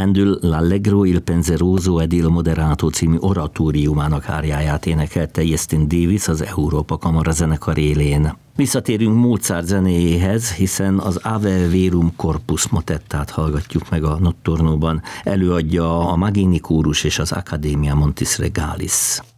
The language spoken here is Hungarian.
Händel L'Allegro il penseroso ed il moderato című oratóriumának árjáját énekelte Iestyn Davis az Európa Kamarazenekar élén. Visszatérünk Mozart zenéjéhez, hiszen az Ave Verum Corpus motettát hallgatjuk meg a Notturnoban. Előadja a Magini kórus és az Academia Montis Regalis.